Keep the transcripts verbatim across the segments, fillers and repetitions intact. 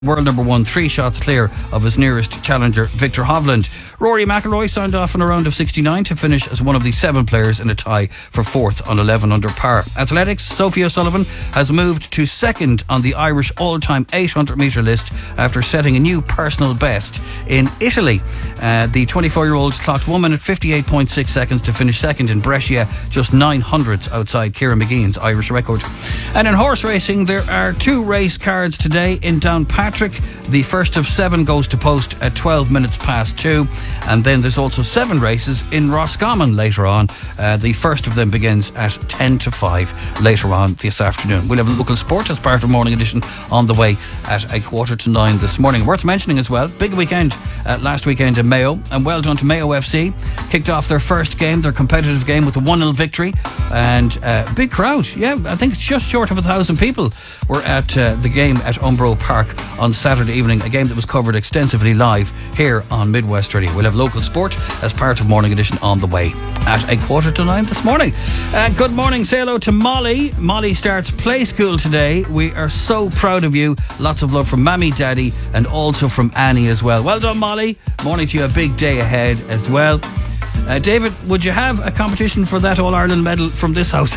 World number one, three shots clear of his nearest challenger, Victor Hovland. Rory McIlroy signed off in a round of sixty-nine to finish as one of the seven players in a tie for fourth on eleven under par. Athletics, Sophie O'Sullivan has moved to second on the Irish all-time eight hundred metre list after setting a new personal best in Italy. Uh, the twenty-four-year-old clocked one minute fifty-eight point six seconds to finish second in Brescia, just nine hundredths outside Ciara McGeehan's Irish record. And in horse racing, there are two race cards today in Downpatrick. The first of seven goes to post at twelve minutes past two, and then there's also seven races in Roscommon later on. Uh, the first of them begins at ten to five later on this afternoon. We'll have local sport as part of Morning Edition on the way at a quarter to nine this morning. Worth mentioning as well, big weekend uh, last weekend in Mayo, and well done to Mayo F C. Kicked off their first game, their competitive game, with a one nil victory, and uh, big crowd. Yeah, I think it's just short of a thousand people were at uh, the game at Umbro Park on Saturday evening, a game that was covered extensively live here on Midwest Radio. We'll have local sport as part of Morning Edition on the way at a quarter to nine this morning. Uh, good morning, say hello to Molly. Molly starts play school today. We are so proud of you. Lots of love from Mammy, Daddy, and also from Annie as well. Well done, Molly. Morning to you, a big day ahead as well. Uh, David, would you have a competition for that All-Ireland medal from this house?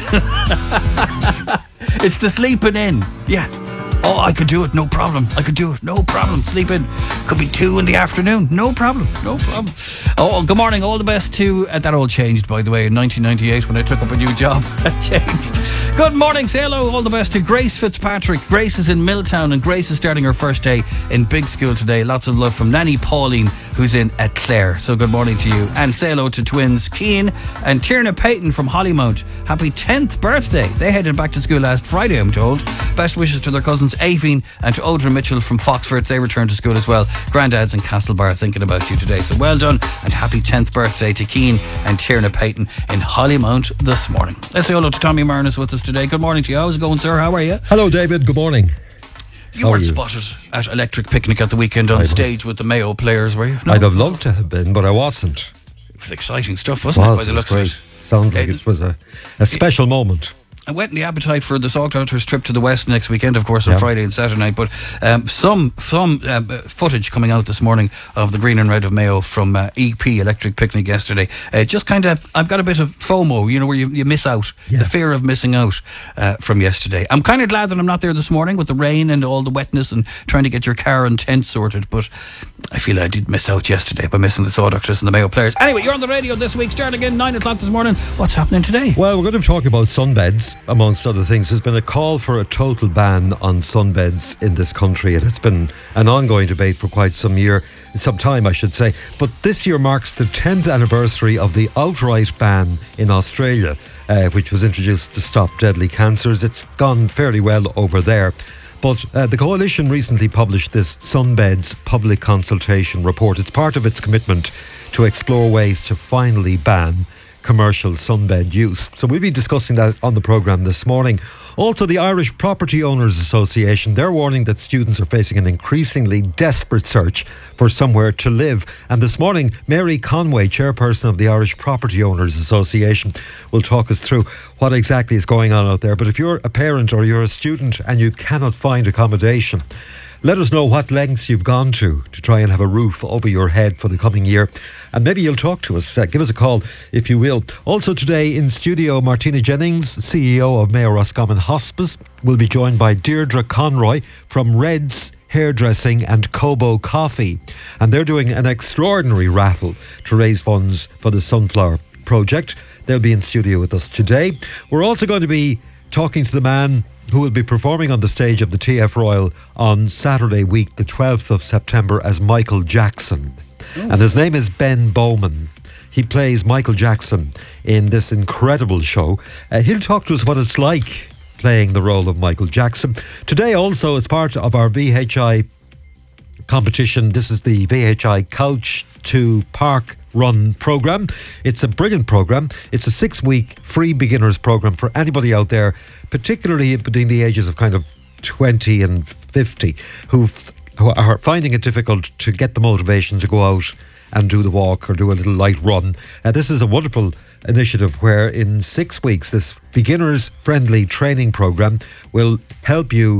It's the sleeping in. Yeah. Oh, I could do it, no problem. I could do it, no problem. Sleep in. Could be two in the afternoon, no problem, no problem. Oh, good morning, all the best to... Uh, that all changed, by the way, in nineteen ninety-eight when I took up a new job. That changed. Good morning, say hello, all the best to Grace Fitzpatrick. Grace is in Milltown, and Grace is starting her first day in big school today. Lots of love from Nanny Pauline, who's in at Clare. So good morning to you. And say hello to twins Cian and Tierna Payton from Hollymount. Happy tenth birthday. They headed back to school last Friday, I'm told. Best wishes to their cousins Aveen and to Odra Mitchell from Foxford. They returned to school as well. Granddads in Castlebar thinking about you today. So well done, and happy tenth birthday to Cian and Tierna Payton in Hollymount this morning. Let's say hello to Tommy Martin is with us today. Good morning to you. How's it going, sir? How are you? Hello, David. Good morning. You weren't spotted at Electric Picnic at the weekend on stage with the Mayo players, were you? No? I'd have loved to have been, but I wasn't. It was exciting stuff, wasn't it, by the looks of it? Sounds like it was a, a special moment. And whetting the appetite for the Salthunters trip to the West next weekend, of course, on yeah. Friday and Saturday night. But um, some some uh, footage coming out this morning of the green and red of Mayo from uh, E P Electric Picnic yesterday. Uh, just kind of, I've got a bit of FOMO, you know, where you, you miss out, yeah. the fear of missing out uh, from yesterday. I'm kind of glad that I'm not there this morning with the rain and all the wetness and trying to get your car and tent sorted. But I feel I did miss out yesterday by missing the Salthunters and the Mayo players. Anyway, you're on the radio this week, starting again nine o'clock this morning. What's happening today? Well, we're going to talk about sunbeds, amongst other things. There's been a call for a total ban on sunbeds in this country, and it's been an ongoing debate for quite some year, some time I should say. But this year marks the tenth anniversary of the outright ban in Australia, uh, which was introduced to stop deadly cancers. It's gone fairly well over there. But uh, the Coalition recently published this Sunbeds Public Consultation Report. It's part of its commitment to explore ways to finally ban commercial sunbed use. So we'll be discussing that on the programme this morning. Also, the Irish Property Owners Association, they're warning that students are facing an increasingly desperate search for somewhere to live. And this morning, Mary Conway, chairperson of the Irish Property Owners Association, will talk us through what exactly is going on out there. But if you're a parent or you're a student and you cannot find accommodation, let us know what lengths you've gone to to try and have a roof over your head for the coming year. And maybe you'll talk to us. Uh, give us a call if you will. Also today in studio, Martina Jennings, C E O of Mayo Roscommon Hospice, will be joined by Deirdre Conroy from Red's Hairdressing and Kobo Coffee. And they're doing an extraordinary raffle to raise funds for the Sunflower Project. They'll be in studio with us today. We're also going to be talking to the man who will be performing on the stage of the T F Royal on Saturday week, the twelfth of September, as Michael Jackson. Oh. And his name is Ben Bowman. He plays Michael Jackson in this incredible show. Uh, he'll talk to us what it's like playing the role of Michael Jackson. Today also, as part of our V H I competition, this is the V H I Couch to Park Run program. It's a brilliant program. It's a six-week free beginners program for anybody out there, particularly between the ages of kind of twenty and fifty, who've, who are finding it difficult to get the motivation to go out and do the walk or do a little light run. Uh, this is a wonderful initiative where in six weeks this beginners friendly training program will help you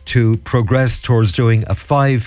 to progress towards doing a five